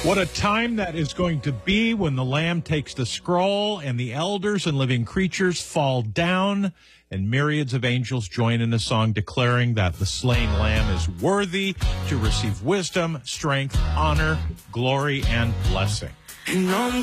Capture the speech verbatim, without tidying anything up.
What a time that is going to be when the Lamb takes the scroll and the elders and living creatures fall down and myriads of angels join in a song declaring that the slain Lamb is worthy to receive wisdom, strength, honor, glory, and blessing. And I'm